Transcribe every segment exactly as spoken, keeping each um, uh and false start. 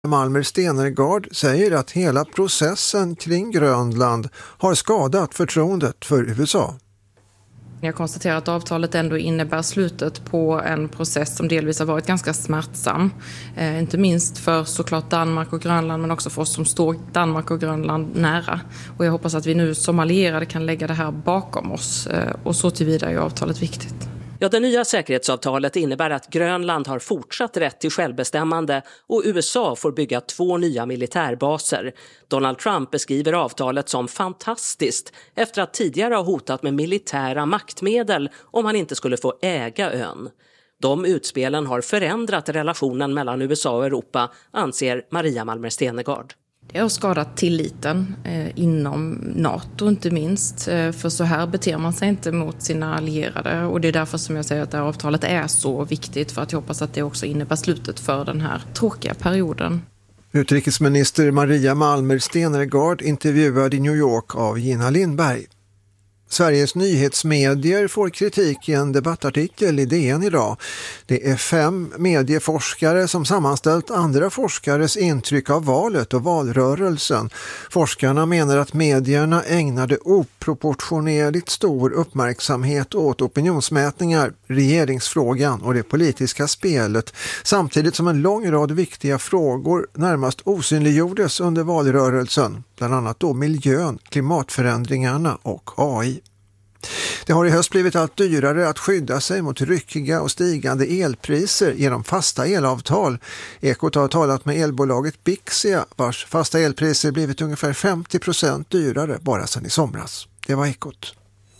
Malmer Stenergard säger att hela processen kring Grönland har skadat förtroendet för U S A. Jag konstaterar att avtalet ändå innebär slutet på en process som delvis har varit ganska smärtsam. Eh, inte minst för såklart Danmark och Grönland, men också för oss som står Danmark och Grönland nära. Och jag hoppas att vi nu som allierade kan lägga det här bakom oss. Eh, och så tillvida är avtalet viktigt. Ja, det nya säkerhetsavtalet innebär att Grönland har fortsatt rätt till självbestämmande och U S A får bygga två nya militärbaser. Donald Trump beskriver avtalet som fantastiskt efter att tidigare ha hotat med militära maktmedel om han inte skulle få äga ön. De utspelen har förändrat relationen mellan U S A och Europa, anser Maria Malmer Stenergard. Det har skadat tilliten eh, inom NATO inte minst. Eh, för så här beter man sig inte mot sina allierade. Och det är därför som jag säger att det här avtalet är så viktigt. För att jag hoppas att det också innebär slutet för den här tråkiga perioden. Utrikesminister Maria Malmer Stenergard intervjuad i New York av Gina Lindberg. Sveriges nyhetsmedier får kritik i en debattartikel i D N idag. Det är fem medieforskare som sammanställt andra forskares intryck av valet och valrörelsen. Forskarna menar att medierna ägnade oproportionerligt stor uppmärksamhet åt opinionsmätningar, regeringsfrågan och det politiska spelet, samtidigt som en lång rad viktiga frågor närmast osynliggjordes under valrörelsen, bland annat då miljön, klimatförändringarna och A I. Det har i höst blivit allt dyrare att skydda sig mot ryckiga och stigande elpriser genom fasta elavtal. Ekot har talat med elbolaget Bixia, vars fasta elpriser blivit ungefär femtio procent dyrare bara sedan i somras. Det var Ekot.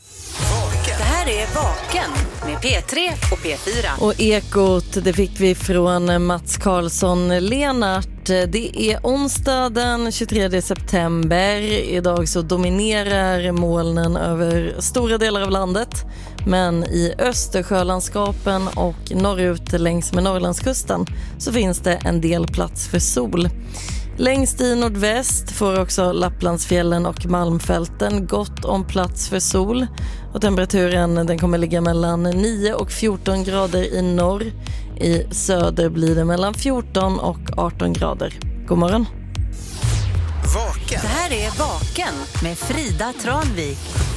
Det här är Vaken med P tre och P fyra. Och Ekot, det fick vi från Mats Karlsson Lenart. Det är onsdag den tjugotredje september. Idag så dominerar molnen över stora delar av landet. Men i Östersjölandskapen och norrut längs med Norrlandskusten så finns det en del plats för sol. Längst i nordväst får också Lapplandsfjällen och Malmfälten gott om plats för sol. Och temperaturen den kommer ligga mellan nio och fjorton grader i norr. I söder blir det mellan fjorton och arton grader. God morgon. Vaken. Det här är Vaken med Frida Tranvik.